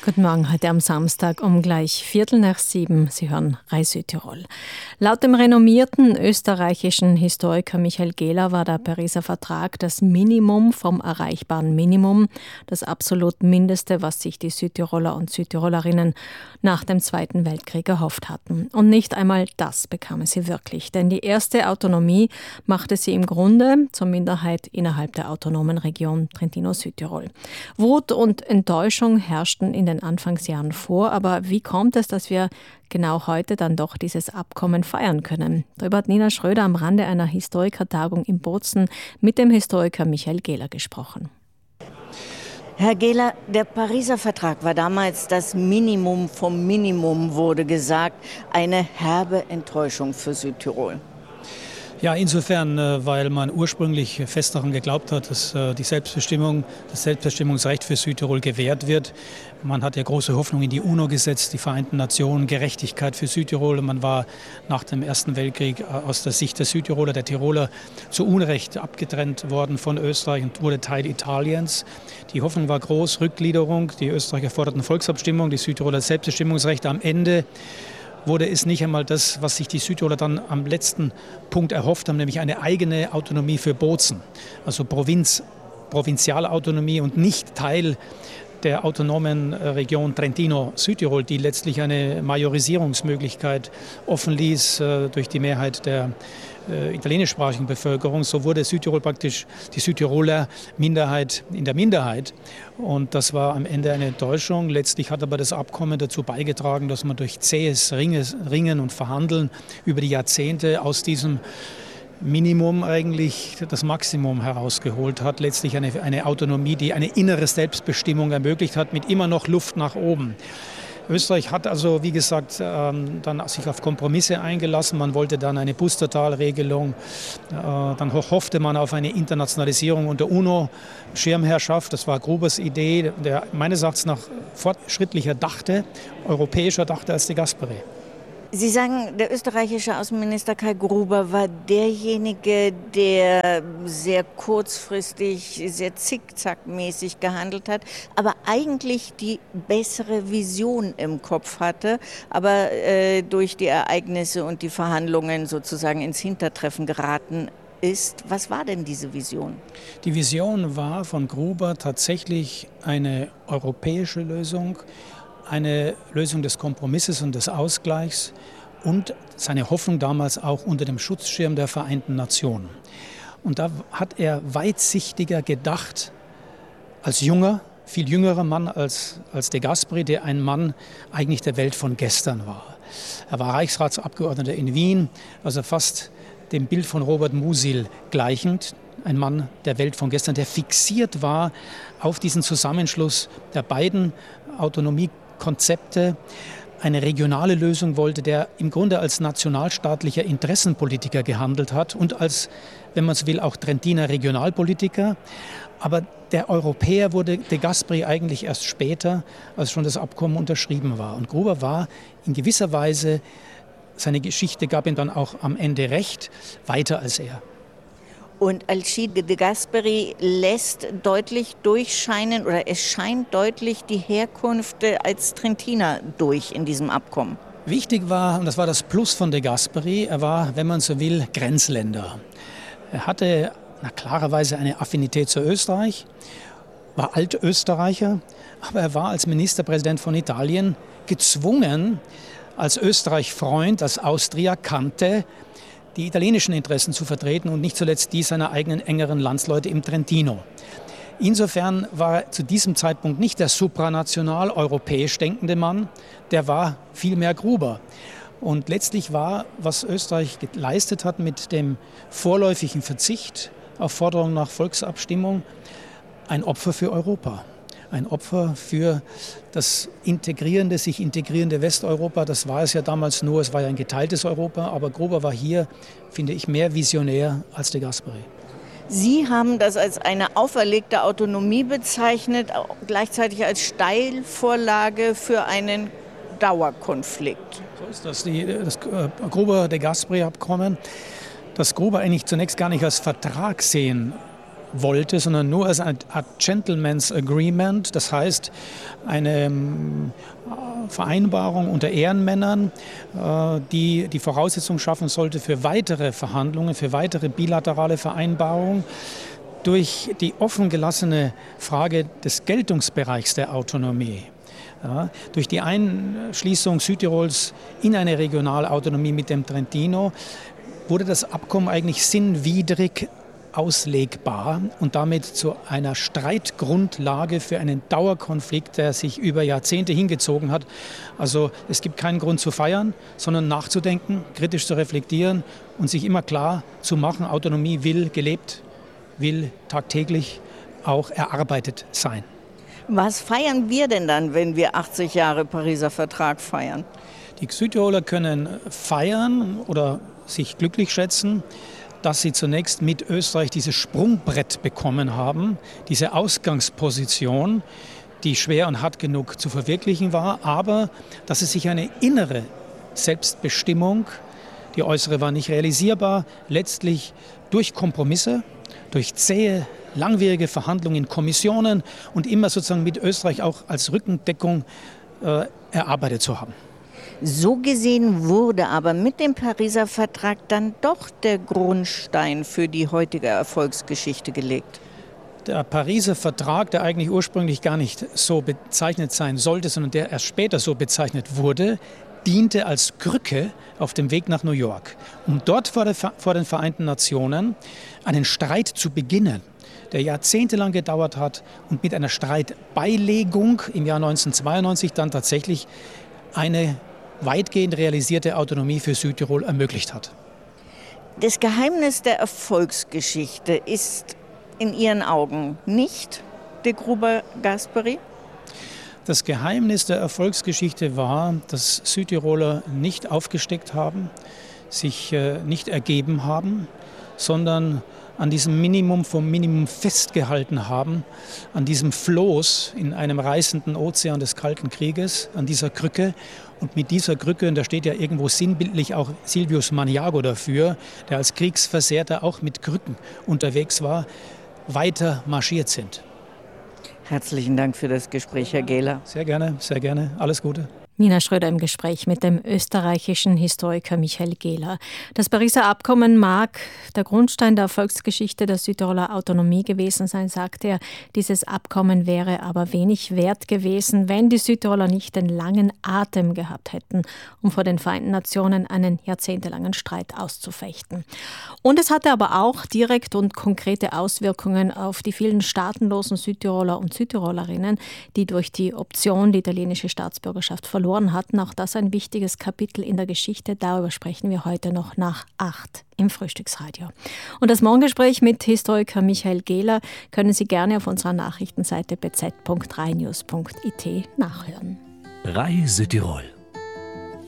Guten Morgen, heute am Samstag um gleich 6:15. Sie hören RAI Südtirol. Laut dem renommierten österreichischen Historiker Michael Gehler war der Pariser Vertrag das Minimum vom erreichbaren Minimum, das absolut Mindeste, was sich die Südtiroler und Südtirolerinnen nach dem Zweiten Weltkrieg erhofft hatten. Und nicht einmal das bekamen sie wirklich, denn die erste Autonomie machte sie im Grunde zur Minderheit innerhalb der autonomen Region Trentino-Südtirol. Wut und Enttäuschung herrschten in den Anfangsjahren vor, aber wie kommt es, dass wir genau heute dann doch dieses Abkommen feiern können? Darüber hat Nina Schröder am Rande einer Historikertagung in Bozen mit dem Historiker Michael Gehler gesprochen. Herr Gehler, der Pariser Vertrag war damals das Minimum vom Minimum, wurde gesagt. Eine herbe Enttäuschung für Südtirol. Ja, insofern, weil man ursprünglich fest daran geglaubt hat, dass die Selbstbestimmung, das Selbstbestimmungsrecht für Südtirol gewährt wird. Man hat ja große Hoffnung in die UNO gesetzt, die Vereinten Nationen, Gerechtigkeit für Südtirol. Man war nach dem Ersten Weltkrieg aus der Sicht der Südtiroler, der Tiroler, zu Unrecht abgetrennt worden von Österreich und wurde Teil Italiens. Die Hoffnung war groß, Rückgliederung. Die Österreicher forderten Volksabstimmung, die Südtiroler Selbstbestimmungsrecht. Am Ende wurde es nicht einmal das, was sich die Südtiroler dann am letzten Punkt erhofft haben, nämlich eine eigene Autonomie für Bozen, also Provinzialautonomie und nicht Teil der autonomen Region Trentino-Südtirol, die letztlich eine Majorisierungsmöglichkeit offen ließ durch die Mehrheit der italienischsprachigen Bevölkerung. So wurde Südtirol praktisch die Südtiroler Minderheit in der Minderheit. Und das war am Ende eine Enttäuschung. Letztlich hat aber das Abkommen dazu beigetragen, dass man durch zähes Ringen und Verhandeln über die Jahrzehnte aus diesem Minimum eigentlich das Maximum herausgeholt hat. Letztlich eine Autonomie, die eine innere Selbstbestimmung ermöglicht hat, mit immer noch Luft nach oben. Österreich hat also, wie gesagt, dann sich auf Kompromisse eingelassen. Man wollte dann eine Pustertal-Regelung. Dann hoffte man auf eine Internationalisierung unter UNO-Schirmherrschaft. Das war Grubers Idee, der meines Erachtens nach fortschrittlicher dachte, europäischer dachte als de Gasperi. Sie sagen, der österreichische Außenminister Kai Gruber war derjenige, der sehr kurzfristig, sehr zickzackmäßig gehandelt hat, aber eigentlich die bessere Vision im Kopf hatte, aber durch die Ereignisse und die Verhandlungen sozusagen ins Hintertreffen geraten ist. Was war denn diese Vision? Die Vision war von Gruber tatsächlich eine europäische Lösung, eine Lösung des Kompromisses und des Ausgleichs und seine Hoffnung damals auch unter dem Schutzschirm der Vereinten Nationen. Und da hat er weitsichtiger gedacht als viel jüngerer Mann als de Gasperi, der ein Mann eigentlich der Welt von gestern war. Er war Reichsratsabgeordneter in Wien, also fast dem Bild von Robert Musil gleichend. Ein Mann der Welt von gestern, der fixiert war auf diesen Zusammenschluss der beiden Autonomiekonzepte, eine regionale Lösung wollte, der im Grunde als nationalstaatlicher Interessenpolitiker gehandelt hat und als, wenn man es will, auch Trentiner Regionalpolitiker. Aber der Europäer wurde de Gasperi eigentlich erst später, als schon das Abkommen unterschrieben war. Und Gruber war in gewisser Weise, seine Geschichte gab ihm dann auch am Ende recht, weiter als er. Und Alcide de Gasperi lässt deutlich durchscheinen, oder es scheint deutlich die Herkunft als Trentiner durch in diesem Abkommen. Wichtig war, und das war das Plus von de Gasperi, er war, wenn man so will, Grenzländer. Er hatte klarerweise eine Affinität zu Österreich, war Altösterreicher, aber er war als Ministerpräsident von Italien gezwungen, als Österreich-Freund, als Austria-Kante, die italienischen Interessen zu vertreten und nicht zuletzt die seiner eigenen engeren Landsleute im Trentino. Insofern war er zu diesem Zeitpunkt nicht der supranational europäisch denkende Mann, der war vielmehr Gruber. Und letztlich war, was Österreich geleistet hat mit dem vorläufigen Verzicht auf Forderung nach Volksabstimmung, ein Opfer für Europa. Ein Opfer für das sich integrierende Westeuropa. Das war es ja damals nur, es war ja ein geteiltes Europa, aber Gruber war hier, finde ich, mehr visionär als de Gasperi. Sie haben das als eine auferlegte Autonomie bezeichnet, gleichzeitig als Steilvorlage für einen Dauerkonflikt. So ist das, das Gruber-de Gasperi-Abkommen, das Gruber eigentlich zunächst gar nicht als Vertrag sehen wollte, sondern nur als eine Art Gentleman's Agreement, das heißt eine Vereinbarung unter Ehrenmännern, die die Voraussetzung schaffen sollte für weitere Verhandlungen, für weitere bilaterale Vereinbarungen. Durch die offen gelassene Frage des Geltungsbereichs der Autonomie, durch die Einschließung Südtirols in eine Regionalautonomie mit dem Trentino, wurde das Abkommen eigentlich sinnwidrig auslegbar und damit zu einer Streitgrundlage für einen Dauerkonflikt, der sich über Jahrzehnte hingezogen hat. Also es gibt keinen Grund zu feiern, sondern nachzudenken, kritisch zu reflektieren und sich immer klar zu machen, Autonomie will gelebt, will tagtäglich auch erarbeitet sein. Was feiern wir denn dann, wenn wir 80 Jahre Pariser Vertrag feiern? Die Südtiroler können feiern oder sich glücklich schätzen, dass sie zunächst mit Österreich dieses Sprungbrett bekommen haben, diese Ausgangsposition, die schwer und hart genug zu verwirklichen war, aber dass es sich eine innere Selbstbestimmung, die äußere war nicht realisierbar, letztlich durch Kompromisse, durch zähe, langwierige Verhandlungen in Kommissionen und immer sozusagen mit Österreich auch als Rückendeckung erarbeitet zu haben. So gesehen wurde aber mit dem Pariser Vertrag dann doch der Grundstein für die heutige Erfolgsgeschichte gelegt. Der Pariser Vertrag, der eigentlich ursprünglich gar nicht so bezeichnet sein sollte, sondern der erst später so bezeichnet wurde, diente als Krücke auf dem Weg nach New York, um dort vor den Vereinten Nationen einen Streit zu beginnen, der jahrzehntelang gedauert hat und mit einer Streitbeilegung im Jahr 1992 dann tatsächlich eine weitgehend realisierte Autonomie für Südtirol ermöglicht hat. Das Geheimnis der Erfolgsgeschichte ist in Ihren Augen nicht de Gruber-Gasperi? Das Geheimnis der Erfolgsgeschichte war, dass Südtiroler nicht aufgesteckt haben, sich nicht ergeben haben, sondern an diesem Minimum vom Minimum festgehalten haben, an diesem Floß in einem reißenden Ozean des Kalten Krieges, an dieser Krücke. Und mit dieser Krücke, und da steht ja irgendwo sinnbildlich auch Silvius Maniago dafür, der als Kriegsversehrter auch mit Krücken unterwegs war, weiter marschiert sind. Herzlichen Dank für das Gespräch, Herr Gehler. Sehr gerne, sehr gerne. Alles Gute. Nina Schröder im Gespräch mit dem österreichischen Historiker Michael Gehler. Das Pariser Abkommen mag der Grundstein der Erfolgsgeschichte der Südtiroler Autonomie gewesen sein, sagt er. Dieses Abkommen wäre aber wenig wert gewesen, wenn die Südtiroler nicht den langen Atem gehabt hätten, um vor den Vereinten Nationen einen jahrzehntelangen Streit auszufechten. Und es hatte aber auch direkt und konkrete Auswirkungen auf die vielen staatenlosen Südtiroler und Südtirolerinnen, die durch die Option die italienische Staatsbürgerschaft verloren hatten. Auch das ein wichtiges Kapitel in der Geschichte. Darüber sprechen wir heute noch nach 8 im Frühstücksradio. Und das Morgengespräch mit Historiker Michael Gehler können Sie gerne auf unserer Nachrichtenseite bz.3news.it nachhören. Reise Tirol.